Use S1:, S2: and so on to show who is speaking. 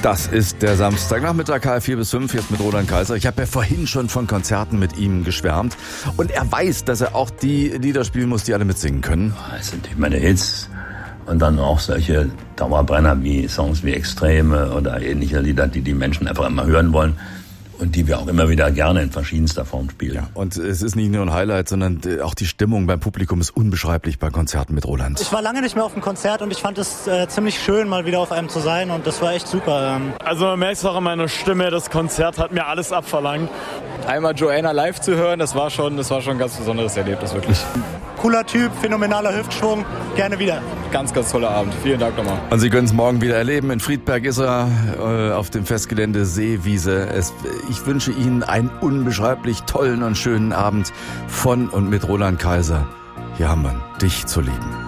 S1: Das ist der Samstagnachmittag, KF4 bis 5, jetzt mit Roland Kaiser. Ich habe ja vorhin schon von Konzerten mit ihm geschwärmt. Und er weiß, dass er auch die Lieder spielen muss, die alle mitsingen können.
S2: Das sind immer die Hits. Und dann auch solche Dauerbrenner wie Songs wie Extreme oder ähnliche Lieder, die die Menschen einfach immer hören wollen. Und die wir auch immer wieder gerne in verschiedenster Form spielen.
S1: Ja, und es ist nicht nur ein Highlight, sondern auch die Stimmung beim Publikum ist unbeschreiblich bei Konzerten mit Roland.
S3: Ich war lange nicht mehr auf einem Konzert und ich fand es ziemlich schön, mal wieder auf einem zu sein und das war echt super.
S4: Also man merkt es auch in meiner Stimme, das Konzert hat mir alles abverlangt.
S5: Einmal Joanna live zu hören, das war schon ein ganz besonderes Erlebnis, wirklich.
S3: Cooler Typ, phänomenaler Hüftschwung, gerne wieder.
S5: Ganz, ganz toller Abend. Vielen Dank nochmal.
S1: Und Sie können es morgen wieder erleben. In Friedberg ist er auf dem Festgelände Seewiese. Ich wünsche Ihnen einen unbeschreiblich tollen und schönen Abend von und mit Roland Kaiser. Hier haben wir dich zu lieben.